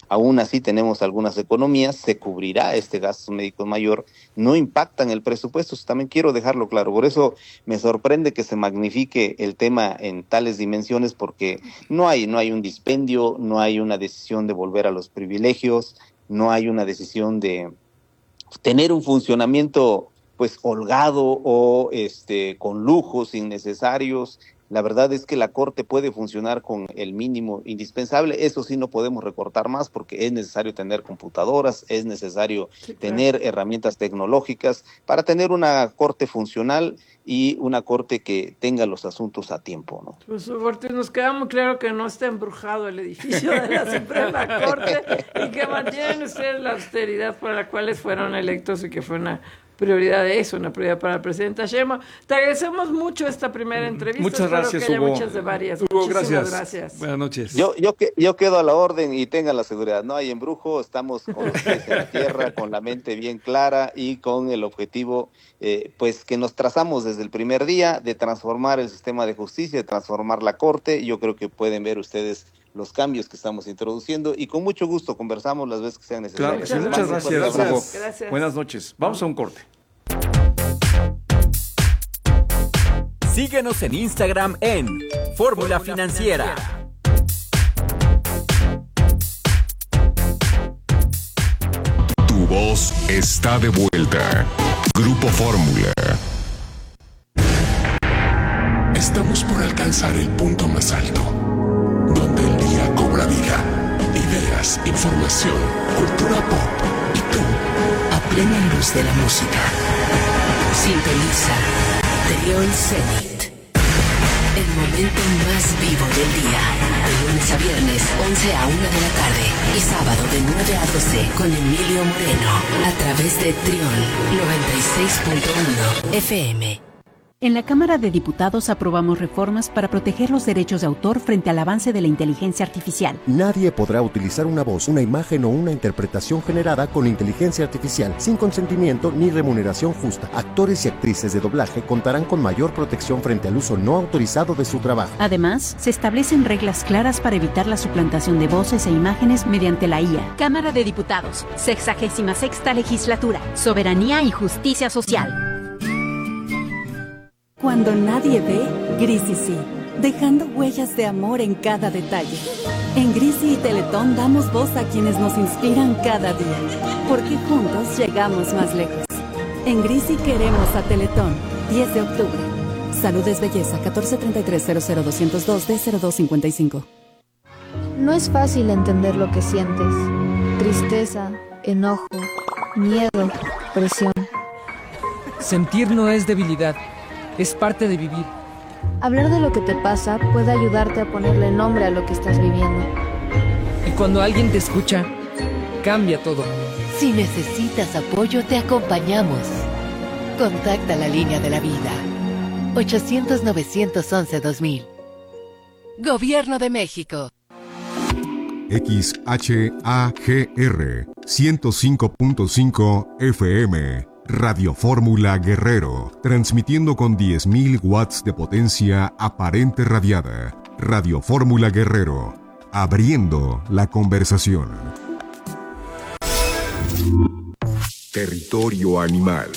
aún así tenemos algunas economías, se cubrirá este gasto médico mayor, no impactan el presupuesto, también quiero dejarlo claro, por eso me sorprende que se magnifique el tema en tales dimensiones, porque no hay un dispendio, no hay una decisión de volver a los privilegios, no hay una decisión de tener un funcionamiento pues holgado o con lujos innecesarios. La verdad es que la Corte puede funcionar con el mínimo indispensable. Eso sí, no podemos recortar más porque es necesario tener computadoras, es necesario tener herramientas tecnológicas para tener una Corte funcional y una Corte que tenga los asuntos a tiempo, ¿no? Pues Ortiz, nos queda muy claro que no está embrujado el edificio de la Suprema Corte y que mantienen ustedes la austeridad para la cual fueron electos y que fue una prioridad de eso, una prioridad para la presidenta Sheinbaum. Te agradecemos mucho esta primera entrevista. Muchas gracias, que haya Hugo. Muchas de varias. Hugo, Muchísimas gracias. Buenas noches. Yo quedo a la orden y tengan la seguridad. No hay embrujo, estamos con los pies en la tierra, con la mente bien clara y con el objetivo pues que nos trazamos desde el primer día de transformar el sistema de justicia, de transformar la Corte. Yo creo que pueden ver ustedes los cambios que estamos introduciendo y con mucho gusto conversamos las veces que sean necesarias. Claro, muchas gracias. Gracias. Buenas noches. Vamos a un corte. Síguenos en Instagram en Fórmula Financiera. Tu voz está de vuelta. Grupo Fórmula. Estamos por alcanzar el punto más alto, donde el día cobra vida, ideas, información, cultura pop y tú, a plena luz de la música. Sintoniza Trión Zenit, el momento más vivo del día, de lunes a viernes 11 a 1 de la tarde y sábado de 9 a 12 con Emilio Moreno, a través de Trión 96.1 FM. En la Cámara de Diputados aprobamos reformas para proteger los derechos de autor frente al avance de la inteligencia artificial. Nadie podrá utilizar una voz, una imagen o una interpretación generada con inteligencia artificial sin consentimiento ni remuneración justa. Actores y actrices de doblaje contarán con mayor protección frente al uso no autorizado de su trabajo. Además, se establecen reglas claras para evitar la suplantación de voces e imágenes mediante la IA. Cámara de Diputados, 66ª Legislatura, Soberanía y Justicia Social. Cuando nadie ve, Grisi sí, dejando huellas de amor en cada detalle. En Grisi y Teletón damos voz a quienes nos inspiran cada día, porque juntos llegamos más lejos. En Grisi queremos a Teletón, 10 de octubre. Salud es belleza, 1433-00202-D0255. No es fácil entender lo que sientes. Tristeza, enojo, miedo, presión. Sentir no es debilidad. Es parte de vivir. Hablar de lo que te pasa puede ayudarte a ponerle nombre a lo que estás viviendo. Y cuando alguien te escucha, cambia todo. Si necesitas apoyo, te acompañamos. Contacta la línea de la vida. 800-911-2000. Gobierno de México. XHAGR 105.5 FM. Radio Fórmula Guerrero, transmitiendo con 10.000 watts de potencia aparente radiada. Radio Fórmula Guerrero, abriendo la conversación. Territorio animal.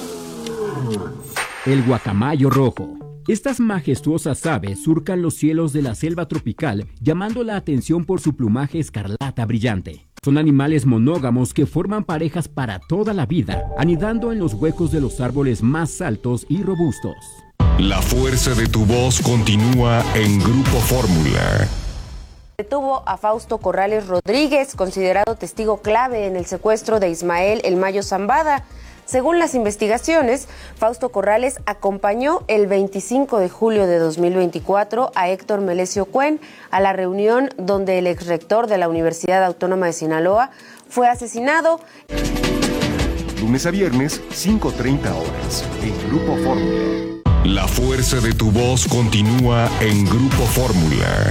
El guacamayo rojo. Estas majestuosas aves surcan los cielos de la selva tropical, llamando la atención por su plumaje escarlata brillante. Son animales monógamos que forman parejas para toda la vida, anidando en los huecos de los árboles más altos y robustos. La fuerza de tu voz continúa en Grupo Fórmula. Detuvo a Fausto Corrales Rodríguez, considerado testigo clave en el secuestro de Ismael El Mayo Zambada. Según las investigaciones, Fausto Corrales acompañó el 25 de julio de 2024 a Héctor Melesio Cuen a la reunión donde el exrector de la Universidad Autónoma de Sinaloa fue asesinado. Lunes a viernes, 5:30 horas, en Grupo Fórmula. La fuerza de tu voz continúa en Grupo Fórmula.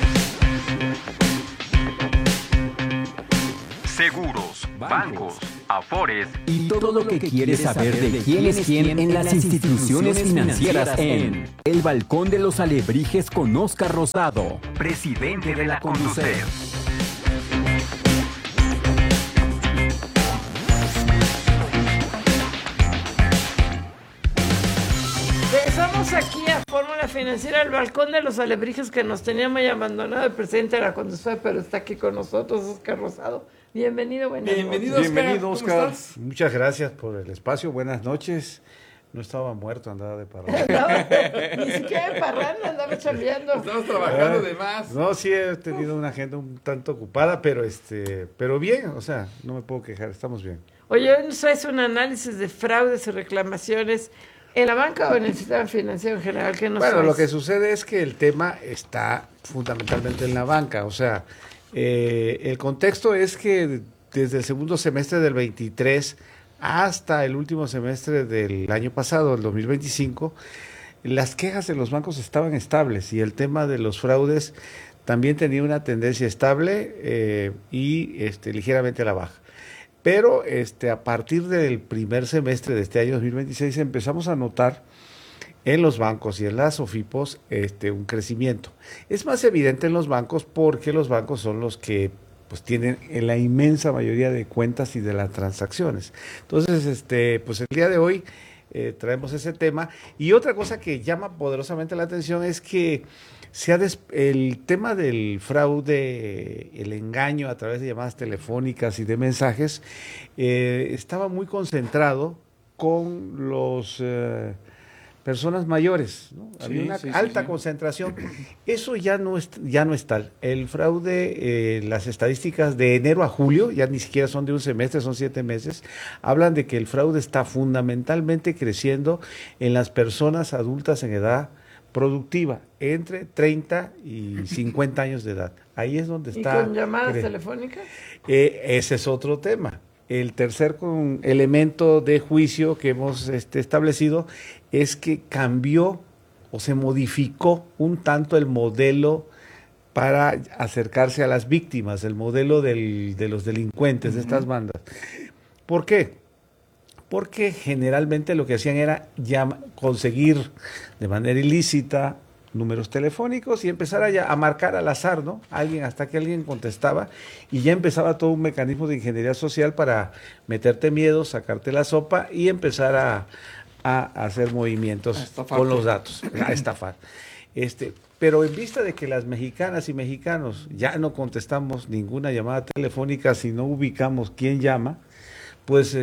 Seguros, bancos, Afores y todo lo que quieres saber de quién es quién en las instituciones financieras en El Balcón de los Alebrijes con Óscar Rosado, presidente de la Conducef. Regresamos aquí a Fórmula Financiera, el Balcón de los Alebrijes, que nos tenía muy abandonado el presidente de la Conducef, pero está aquí con nosotros, Óscar Rosado. Bienvenido, Bienvenido, Óscar. Muchas gracias por el espacio. Buenas noches. No estaba muerto, andaba de parranda. Ni siquiera de parranda, andaba chambeando. Estamos trabajando de más. No, sí he tenido una agenda un tanto ocupada, pero bien, o sea, no me puedo quejar, estamos bien. Oye, hoy nos traes un análisis de fraudes y reclamaciones en la banca o en el sistema financiero en general. ¿Qué nos traes? Lo que sucede es que el tema está fundamentalmente en la banca, o sea, el contexto es que desde el segundo semestre del 23 hasta el último semestre del año pasado, el 2025, las quejas de los bancos estaban estables y el tema de los fraudes también tenía una tendencia estable y ligeramente a la baja. Pero a partir del primer semestre de este año 2026 empezamos a notar en los bancos y en las OFIPOS un crecimiento. Es más evidente en los bancos porque los bancos son los que pues tienen en la inmensa mayoría de cuentas y de las transacciones. Entonces, pues el día de hoy traemos ese tema. Y otra cosa que llama poderosamente la atención es que el tema del fraude, el engaño a través de llamadas telefónicas y de mensajes, estaba muy concentrado con los personas mayores, ¿no? Había una alta concentración. Eso ya no es tal. El fraude, las estadísticas de enero a julio, ya ni siquiera son de un semestre, son 7 meses, hablan de que el fraude está fundamentalmente creciendo en las personas adultas en edad productiva, entre 30 y 50 años de edad. Ahí es donde está. ¿Y con llamadas telefónicas? Ese es otro tema. El tercer elemento de juicio que hemos establecido es que cambió o se modificó un tanto el modelo para acercarse a las víctimas, el modelo de los delincuentes de estas bandas. ¿Por qué? Porque generalmente lo que hacían era conseguir de manera ilícita números telefónicos y empezar a marcar al azar, ¿no? Hasta que alguien contestaba y ya empezaba todo un mecanismo de ingeniería social para meterte miedo, sacarte la sopa y empezar a hacer movimientos con los datos, a estafar. Pero en vista de que las mexicanas y mexicanos ya no contestamos ninguna llamada telefónica si no ubicamos quién llama, pues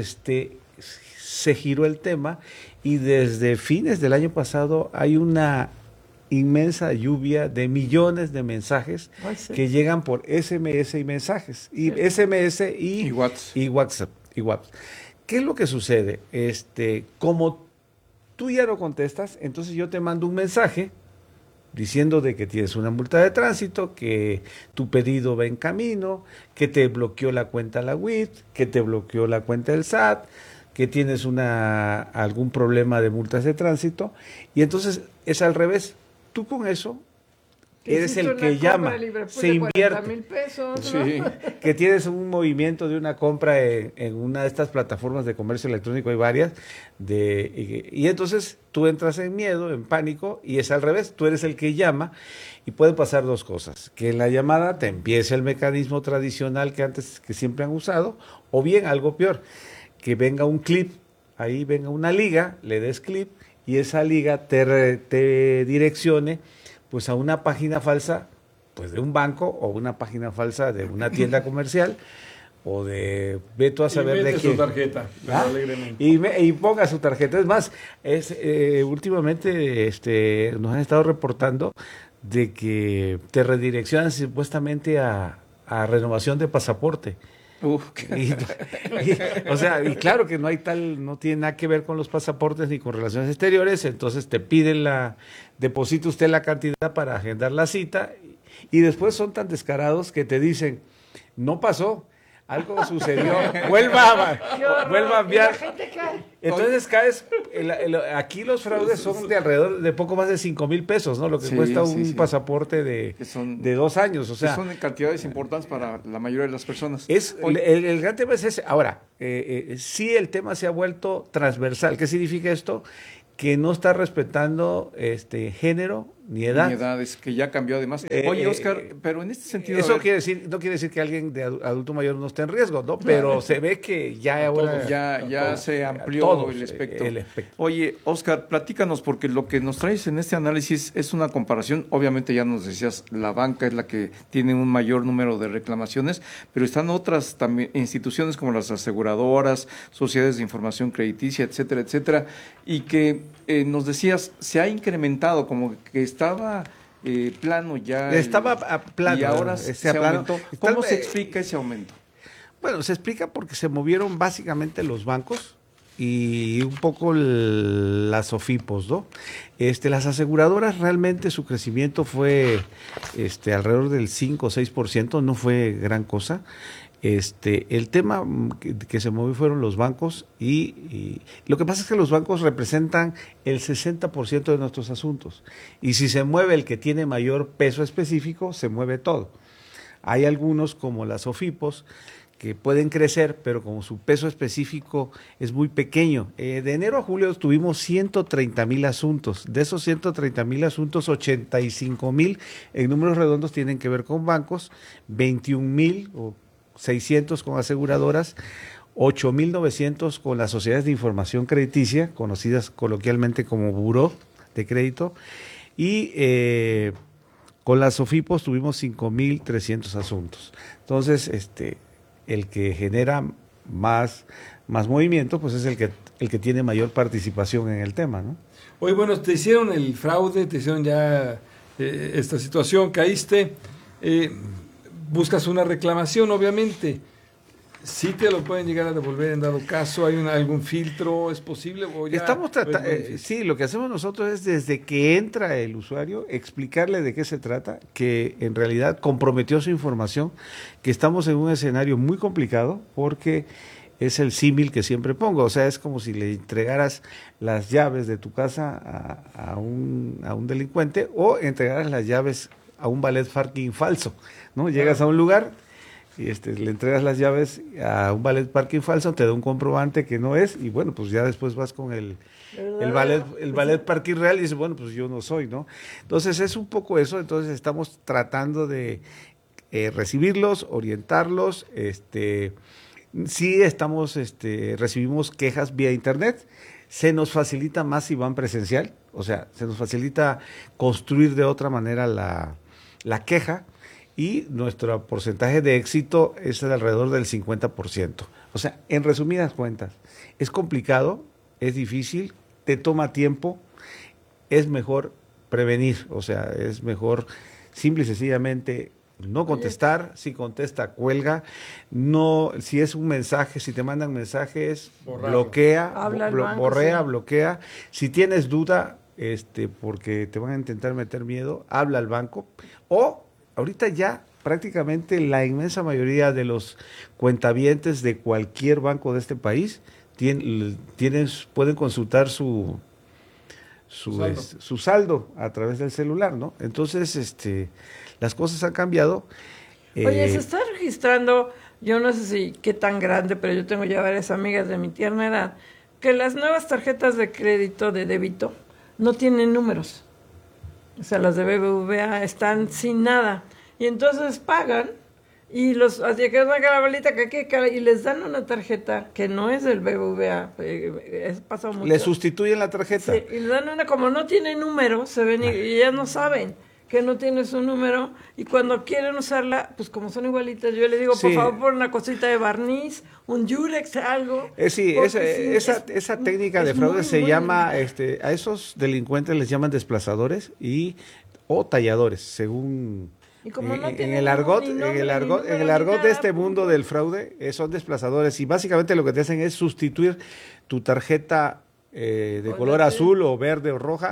se giró el tema y desde fines del año pasado hay una inmensa lluvia de millones de mensajes que llegan por SMS y mensajes, y SMS y WhatsApp. ¿Qué es lo que sucede? Como tú ya no contestas, entonces yo te mando un mensaje diciendo de que tienes una multa de tránsito, que tu pedido va en camino, que te bloqueó la cuenta la WIT, que te bloqueó la cuenta del SAT, que tienes algún problema de multas de tránsito, y entonces es al revés. Tú con eso eres el que llama, se invierte, $40,000, ¿no? Sí, que tienes un movimiento de una compra en una de estas plataformas de comercio electrónico, hay varias, y entonces tú entras en miedo, en pánico, y es al revés, tú eres el que llama, y pueden pasar dos cosas, que en la llamada te empiece el mecanismo tradicional que siempre han usado, o bien algo peor, que venga un clip, ahí venga una liga, le des clip, y esa liga te direccione pues a una página falsa pues de un banco o una página falsa de una tienda comercial o de veto a saber de quién. Su tarjeta, alegremente. Y ponga su tarjeta. Es más, últimamente nos han estado reportando de que te redireccionan supuestamente a renovación de pasaporte. Y claro que no tiene nada que ver con los pasaportes ni con relaciones exteriores, entonces te piden deposita usted la cantidad para agendar la cita y después son tan descarados que te dicen, no pasó, algo sucedió, vuelva a enviar. La gente cae. Entonces caes, aquí los fraudes son de alrededor de poco más de 5,000 pesos, ¿no? Lo que cuesta un pasaporte de 2 años, o sea. Que son cantidades importantes para la mayoría de las personas. El gran tema es ese. Ahora, sí el tema se ha vuelto transversal. ¿Qué significa esto? Que no está respetando género ni edad. Ni edades, que ya cambió además. Oye, Oscar, pero en este sentido... Eso no quiere decir que alguien de adulto mayor no esté en riesgo, ¿no? Pero se ve que ya ahora... Ya se amplió el espectro. Oye, Oscar, platícanos, porque lo que nos traes en este análisis es una comparación. Obviamente ya nos decías, la banca es la que tiene un mayor número de reclamaciones, pero están otras también instituciones como las aseguradoras, sociedades de información crediticia, etcétera, etcétera, y que nos decías, se ha incrementado, como que estaba plano ya. Estaba plano. Y ahora se aumentó. ¿Cómo se explica ese aumento? Bueno, se explica porque se movieron básicamente los bancos y un poco las SOFIPOS, ¿no? Las aseguradoras realmente su crecimiento fue alrededor del 5 o 6%, no fue gran cosa. El tema que se movió fueron los bancos y lo que pasa es que los bancos representan el 60% de nuestros asuntos y si se mueve el que tiene mayor peso específico, se mueve todo. Hay algunos como las SOFIPOS que pueden crecer, pero como su peso específico es muy pequeño. De enero a julio tuvimos 130,000 asuntos. De esos 130,000 asuntos, 85,000 en números redondos tienen que ver con bancos, 21,000 o 600 con aseguradoras, 8,900 con las sociedades de información crediticia, conocidas coloquialmente como buró de crédito, y con las SOFIPOS tuvimos 5,300 asuntos. Entonces, el que genera más movimiento, pues es el que tiene mayor participación en el tema, ¿no? Oye, bueno, te hicieron el fraude, te hicieron ya esta situación, caíste, buscas una reclamación, obviamente. ¿Sí te lo pueden llegar a devolver en dado caso? ¿Hay algún filtro? ¿Es posible? ¿O ya sí, lo que hacemos nosotros es desde que entra el usuario explicarle de qué se trata, que en realidad comprometió su información, que estamos en un escenario muy complicado porque es el símil que siempre pongo, o sea, es como si le entregaras las llaves de tu casa a un delincuente o entregaras las llaves a un valet parking falso, ¿no? Llegas a un lugar y le entregas las llaves a un valet parking falso, te da un comprobante que no es, y bueno, pues ya después vas con el valet parking real y dices, bueno, pues yo no soy, ¿no? Entonces es un poco eso, entonces estamos tratando de recibirlos, orientarlos, sí recibimos quejas vía internet, se nos facilita más si van presencial, o sea, se nos facilita construir de otra manera la queja, y nuestro porcentaje de éxito es de alrededor del 50%. O sea, en resumidas cuentas, es complicado, es difícil, te toma tiempo, es mejor prevenir, o sea, es mejor simple y sencillamente no contestar, si contesta, cuelga, no, si es un mensaje, si te mandan mensajes, bloquea, bloquea, si tienes duda, porque te van a intentar meter miedo, habla al banco, o ahorita ya prácticamente la inmensa mayoría de los cuentavientes de cualquier banco de este país pueden consultar su saldo a través del celular, ¿no? Entonces, las cosas han cambiado. Oye, se está registrando, yo no sé si qué tan grande, pero yo tengo ya varias amigas de mi tierna edad, que las nuevas tarjetas de crédito, de débito, no tienen números. O sea, las de BBVA están sin nada. Y entonces pagan y así que sacan la bolita y les dan una tarjeta que no es del BBVA. Pasa mucho. Le sustituyen la tarjeta. Sí, y le dan una, como no tiene número, se ven y ya no saben que no tiene su número. Y cuando quieren usarla, pues como son igualitas, yo les digo, por favor, pon una cosita de barniz, un Yurex, algo. Esa técnica de fraude se llama, a esos delincuentes les llaman desplazadores o talladores, según en el argot de este mundo del fraude, son desplazadores y básicamente lo que te hacen es sustituir tu tarjeta de color azul o verde o roja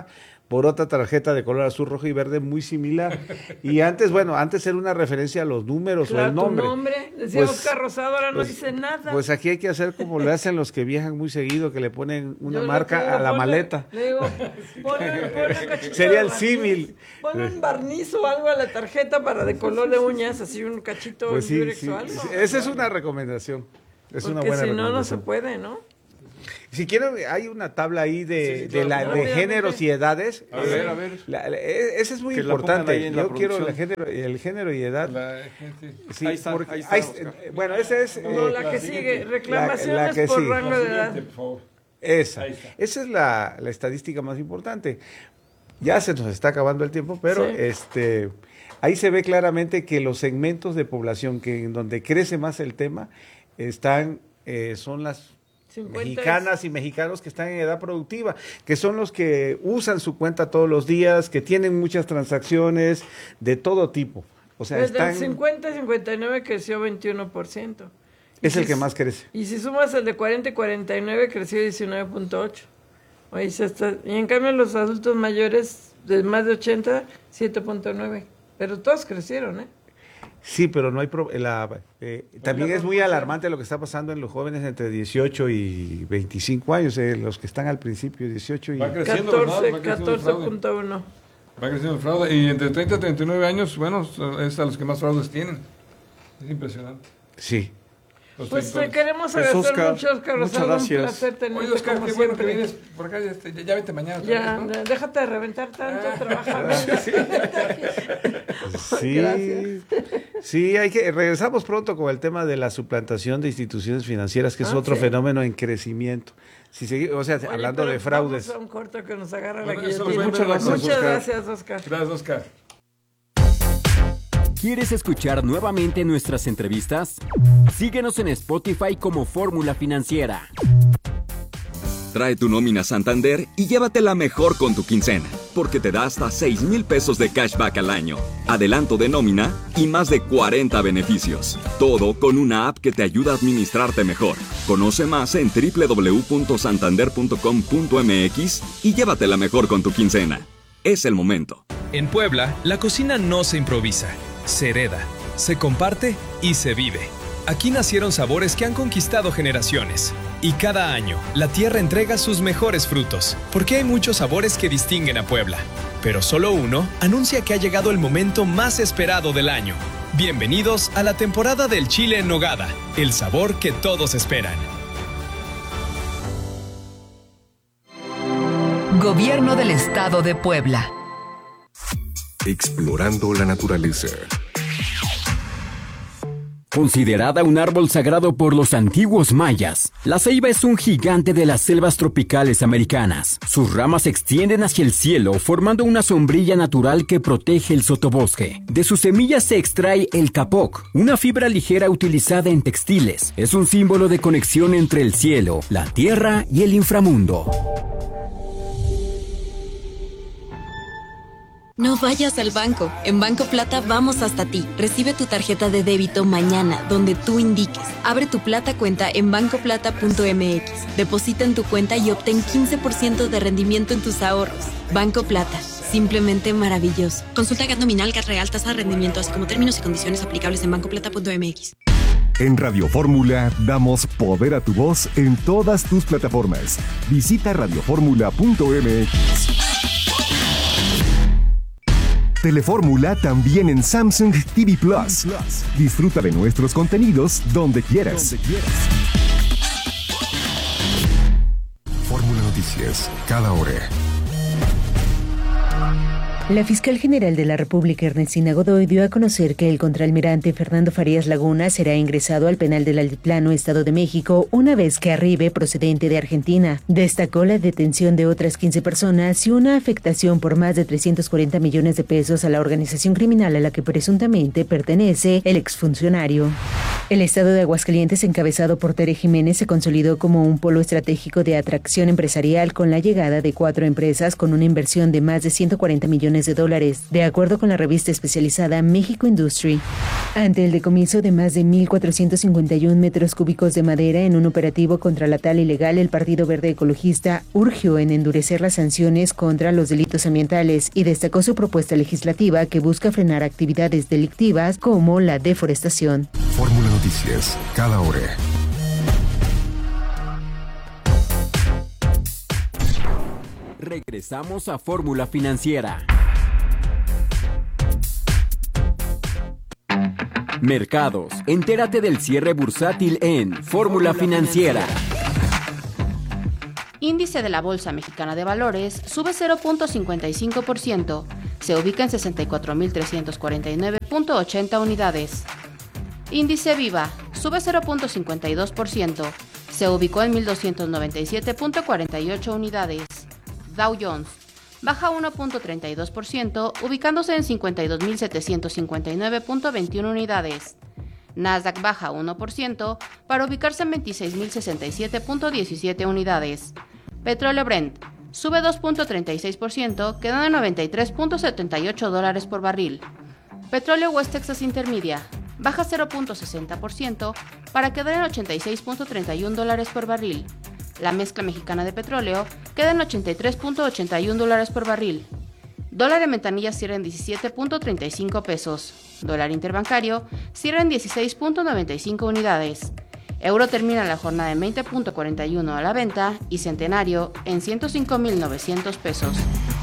por otra tarjeta de color azul, rojo y verde muy similar. Y antes era una referencia a los números o el nombre. Tu nombre, decía Oscar Rosado, ahora no dice nada. Pues aquí hay que hacer como le hacen los que viajan muy seguido, que le ponen una marca a la maleta. Le digo, ponle un cachito. Sería el símil. Ponle un barniz o algo a la tarjeta para de color de uñas, así un cachito pues Durex o algo. Esa es una recomendación. Es una buena recomendación. Porque si no, no se puede, ¿no? Si quieren, hay una tabla ahí de géneros y edades. A ver. Ese es muy importante. Yo quiero el género y edad. Sí, ahí está. Bueno, ese es... No, la que sigue. Reclamaciones por rango de edad. Esa es la estadística más importante. Ya se nos está acabando el tiempo, pero ahí se ve claramente que los segmentos de población que en donde crece más el tema son las mexicanas y mexicanos que están en edad productiva, que son los que usan su cuenta todos los días, que tienen muchas transacciones de todo tipo. O sea, desde el 50 y 59 creció 21%. Es el que más crece. Y si sumas el de 40 y 49 creció 19.8. Y en cambio los adultos mayores de más de 80, 7.9. Pero todos crecieron, ¿eh? Sí, pero no hay también es muy alarmante lo que está pasando en los jóvenes entre 18 y 25 años, los que están al principio, 18 y... Va creciendo, 14.1. Va creciendo el fraude. Y entre 30 y 39 años, bueno, es a los que más fraudes tienen. Es impresionante. Sí. Pues te queremos agradecer mucho, Oscar Rosado. Un placer tenerte. Oye, Oscar, qué bueno que vienes por acá. Ya vete mañana. Déjate de reventar tanto, trabaja. Sí, gracias. Sí, regresamos pronto con el tema de la suplantación de instituciones financieras, que es otro fenómeno en crecimiento. Si seguimos, hablando de fraudes. Vamos a un corto que nos agarra la guillotina. Muchas gracias, Oscar. Gracias, Oscar. ¿Quieres escuchar nuevamente nuestras entrevistas? Síguenos en Spotify como Fórmula Financiera. Trae tu nómina Santander y llévatela mejor con tu quincena, porque te da hasta 6,000 pesos de cashback al año, adelanto de nómina y más de 40 beneficios. Todo con una app que te ayuda a administrarte mejor. Conoce más en www.santander.com.mx y llévatela mejor con tu quincena. Es el momento. En Puebla, la cocina no se improvisa, se hereda, se comparte y se vive. Aquí nacieron sabores que han conquistado generaciones. Y cada año, la tierra entrega sus mejores frutos, porque hay muchos sabores que distinguen a Puebla. Pero solo uno anuncia que ha llegado el momento más esperado del año. Bienvenidos a la temporada del chile en nogada, el sabor que todos esperan. Gobierno del Estado de Puebla. Explorando la naturaleza. Considerada un árbol sagrado por los antiguos mayas, la ceiba es un gigante de las selvas tropicales americanas. Sus ramas se extienden hacia el cielo, formando una sombrilla natural que protege el sotobosque. De sus semillas se extrae el capoc, una fibra ligera utilizada en textiles. Es un símbolo de conexión entre el cielo, la tierra y el inframundo. No vayas al banco. En Banco Plata vamos hasta ti. Recibe tu tarjeta de débito mañana, donde tú indiques. Abre tu Plata cuenta en bancoplata.mx. Deposita en tu cuenta y obtén 15% de rendimiento en tus ahorros. Banco Plata. Simplemente maravilloso. Consulta GAT nominal, GAT real, tasa de rendimiento, así como términos y condiciones aplicables en bancoplata.mx. En Radio Fórmula damos poder a tu voz en todas tus plataformas. Visita radioformula.mx. Telefórmula también en Samsung TV Plus. Disfruta de nuestros contenidos donde quieras. Fórmula Noticias, cada hora. La fiscal general de la República, Ernestina Godoy, dio a conocer que el contraalmirante Fernando Farías Laguna será ingresado al penal del Altiplano, Estado de México, una vez que arribe procedente de Argentina. Destacó la detención de otras 15 personas y una afectación por más de 340 millones de pesos a la organización criminal a la que presuntamente pertenece el exfuncionario. El estado de Aguascalientes, encabezado por Tere Jiménez, se consolidó como un polo estratégico de atracción empresarial con la llegada de 4 empresas con una inversión de más de $140 millones, de acuerdo con la revista especializada México Industry. Ante el decomiso de más de 1.451 metros cúbicos de madera en un operativo contra la tala ilegal, el Partido Verde Ecologista urgió en endurecer las sanciones contra los delitos ambientales y destacó su propuesta legislativa que busca frenar actividades delictivas como la deforestación. Fórmula Noticias, cada hora. Regresamos a Fórmula Financiera. Mercados. Entérate del cierre bursátil en Fórmula Financiera. Índice de la Bolsa Mexicana de Valores sube 0.55%. Se ubica en 64.349.80 unidades. Índice Viva sube 0.52%. Se ubicó en 1.297.48 unidades. Dow Jones baja 1.32%, ubicándose en 52.759.21 unidades. Nasdaq baja 1% para ubicarse en 26.067.17 unidades. Petróleo Brent sube 2.36%, quedando en $93.78 por barril. Petróleo West Texas Intermedia baja 0.60% para quedar en $86.31 por barril. La mezcla mexicana de petróleo queda en $83.81 por barril. Dólar en ventanilla cierra en 17.35 pesos. Dólar interbancario cierra en 16.95 unidades. Euro termina la jornada en 20.41 a la venta y Centenario en 105.900 pesos.